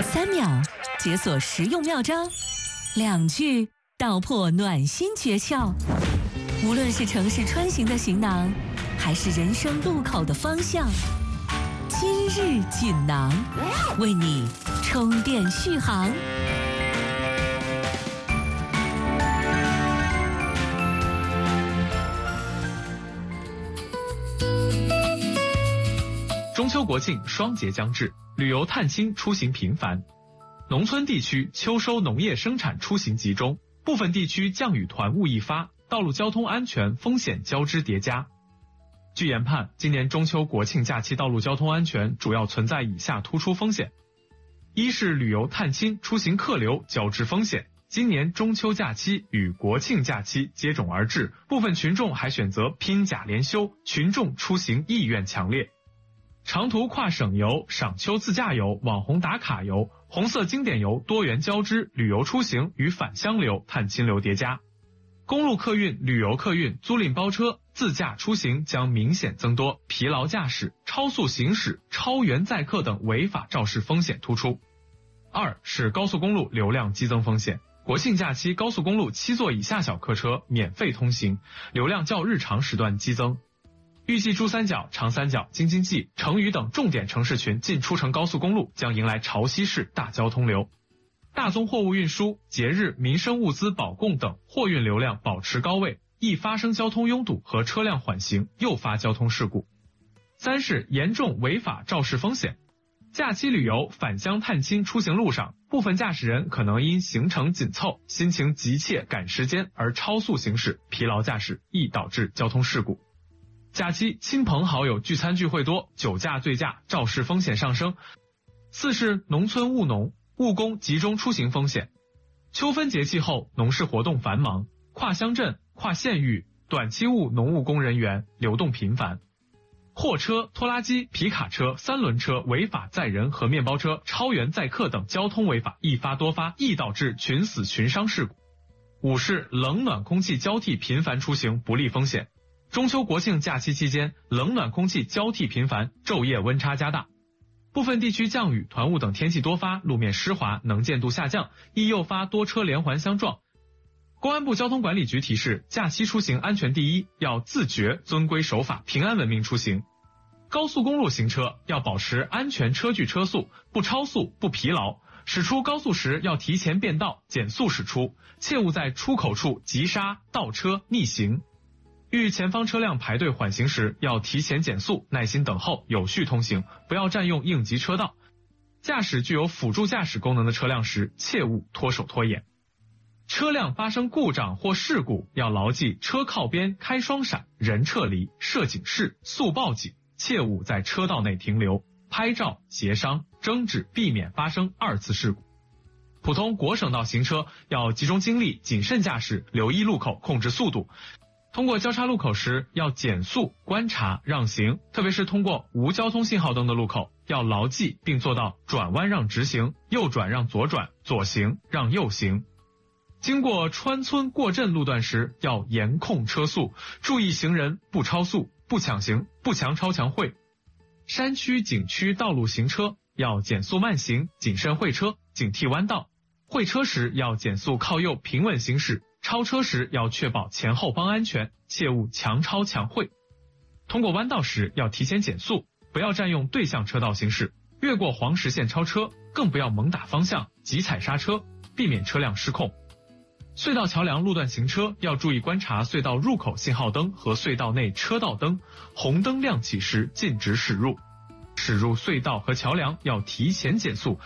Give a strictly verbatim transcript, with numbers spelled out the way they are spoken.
三秒解锁实用妙招，两句道破暖心诀窍。无论是城市穿行的行囊，还是人生路口的方向，今日锦囊为你充电续航。 中秋国庆双节将至，旅游探亲出行频繁。农村地区秋收农业生产出行集中，部分地区降雨团雾易发，道路交通安全风险交织叠加。据研判，今年中秋国庆假期道路交通安全主要存在以下突出风险：一是旅游探亲出行客流交织风险。今年中秋假期与国庆假期接踵而至，部分群众还选择拼假连休，群众出行意愿强烈。长途跨省游、赏秋自驾游、网红打卡游、红色经典游多元交织，旅游出行与返乡流、探亲流叠加。公路客运、旅游客运、租赁包车、自驾出行将明显增多，疲劳驾驶、超速行驶、超员载客等违法肇事风险突出。二是高速公路流量激增风险。国庆假期高速公路七座以下小客车免费通行，流量较日常时段激增。预计珠三角、长三角、京津冀、成渝等重点城市群进出城高速公路将迎来潮汐式大交通流。大宗货物运输、节日、民生物资保供等货运流量保持高位，易发生交通拥堵和车辆缓行，诱发交通事故。三是严重违法肇事风险。假期旅游、返乡探亲出行路上，部分驾驶人可能因行程紧凑、心情急切赶时间而超速行驶，疲劳驾驶易导致交通事故。假期亲朋好友聚餐聚会多，酒驾醉驾肇事风险上升。四是农村务农、务工集中出行风险。秋分节气后，农事活动繁忙，跨乡镇、跨县域、短期务农务工人员流动频繁。货车、拖拉机、皮卡车、三轮车违法载人和面包车、超员载客等交通违法易发多发，易导致群死群伤事故。五是冷暖空气交替频繁出行不利风险。中秋国庆假期期间，冷暖空气交替频繁，昼夜温差加大，部分地区降雨、团雾等天气多发，路面湿滑，能见度下降，易诱发多车连环相撞。公安部交通管理局提示，假期出行安全第一，要自觉遵规守法，平安文明出行。高速公路行车要保持安全车距车速，不超速、不疲劳。驶出高速时要提前变道，减速驶出，切勿在出口处急刹、倒车、逆行。遇前方车辆排队缓行时，要提前减速，耐心等候，有序通行，不要占用应急车道。驾驶具有辅助驾驶功能的车辆时，切勿脱手拖延。车辆发生故障或事故，要牢记车靠边开双闪、人撤离、设警示、速报警，切勿在车道内停留，拍照、协商、争执，避免发生二次事故。普通国省道行车要集中精力，谨慎驾驶，留意路口，控制速度。通过交叉路口时要减速、观察、让行，特别是通过无交通信号灯的路口，要牢记并做到转弯让直行、右转让左转、左行让右行。经过穿村过镇路段时，要严控车速，注意行人不超速、不抢行、不强超强会。山区、景区道路行车要减速慢行，谨慎会车，警惕弯道。会车时要减速靠右平稳行驶，超车时要确保前后方安全，切勿强超强会。通过弯道时要提前减速，不要占用对向车道行驶，越过黄实线超车，更不要猛打方向、急踩刹车，避免车辆失控。隧道桥梁路段行车要注意观察隧道入口信号灯和隧道内车道灯，红灯亮起时禁止驶入。驶入隧道和桥梁要提前减速，